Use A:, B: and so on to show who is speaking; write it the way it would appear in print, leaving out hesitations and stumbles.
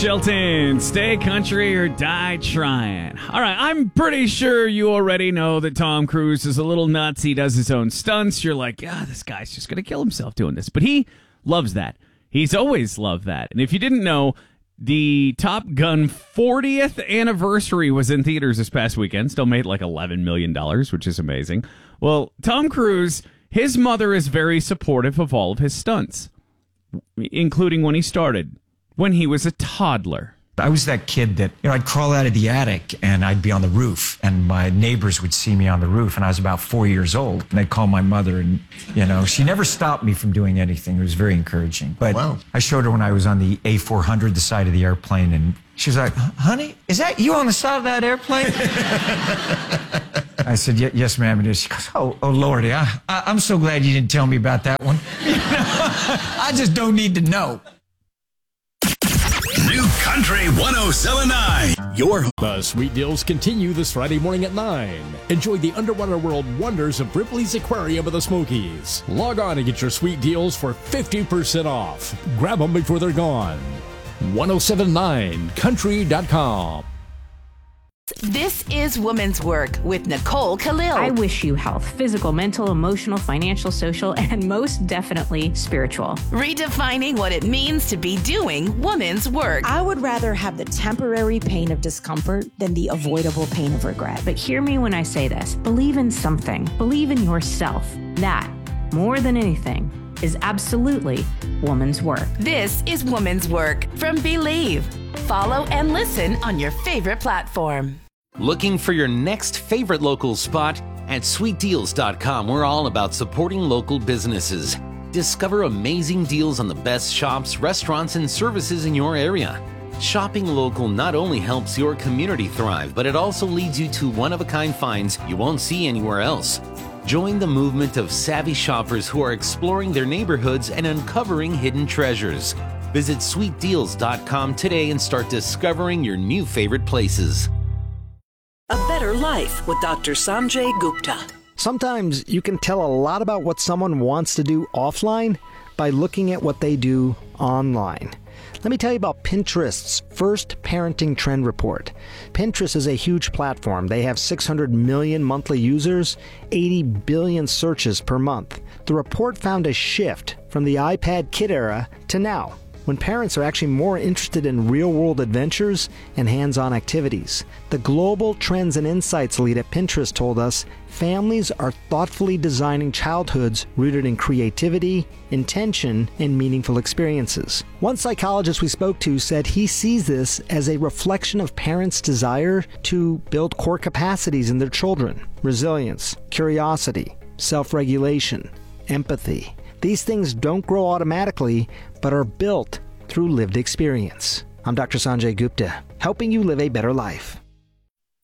A: Shelton, stay country or die trying. All right, I'm pretty sure you already know that Tom Cruise is a little nuts. He does his own stunts. You're like, this guy's just going to kill himself doing this. But he loves that. He's always loved that. And if you didn't know, the Top Gun 40th anniversary was in theaters this past weekend. Still made like $11 million, which is amazing. Well, Tom Cruise, his mother is very supportive of all of his stunts, including when he started. When he was a toddler.
B: I was that kid that, I'd crawl out of the attic and I'd be on the roof and my neighbors would see me on the roof and I was about 4 years old and I'd call my mother and, she never stopped me from doing anything. It was very encouraging. But wow. I showed her when I was on the A400, the side of the airplane, and she was like, honey, is that you on the side of that airplane? I said, yes, ma'am, it is. She goes, oh Lordy, I'm so glad you didn't tell me about that one. I just don't need to know.
C: New Country 107.9.
D: The sweet deals continue this Friday morning at 9. Enjoy the underwater world wonders of Ripley's Aquarium of the Smokies. Log on and get your sweet deals for 50% off. Grab them before they're gone. 1079country.com.
E: This is Woman's Work with Nicole Khalil.
F: I wish you health, physical, mental, emotional, financial, social, and most definitely spiritual.
E: Redefining what it means to be doing woman's work.
G: I would rather have the temporary pain of discomfort than the avoidable pain of regret.
F: But hear me when I say this. Believe in something. Believe in yourself. That, more than anything, is absolutely woman's work.
E: This is Woman's Work from Believe. Follow and listen on your favorite platform.
H: Looking for your next favorite local spot? At sweetdeals.com, we're all about supporting local businesses. Discover amazing deals on the best shops, restaurants, and services in your area. Shopping local not only helps your community thrive, but it also leads you to one-of-a-kind finds you won't see anywhere else. Join the movement of savvy shoppers who are exploring their neighborhoods and uncovering hidden treasures. Visit sweetdeals.com today and start discovering your new favorite places.
I: A Better Life with Dr. Sanjay Gupta.
J: Sometimes you can tell a lot about what someone wants to do offline by looking at what they do online. Let me tell you about Pinterest's first parenting trend report. Pinterest is a huge platform. They have 600 million monthly users, 80 billion searches per month. The report found a shift from the iPad kid era to now, when parents are actually more interested in real-world adventures and hands-on activities. The Global Trends and Insights lead at Pinterest told us families are thoughtfully designing childhoods rooted in creativity, intention, and meaningful experiences. One psychologist we spoke to said he sees this as a reflection of parents' desire to build core capacities in their children: resilience, curiosity, self-regulation, empathy. These things don't grow automatically, but are built through lived experience. I'm Dr. Sanjay Gupta, helping you live a better life.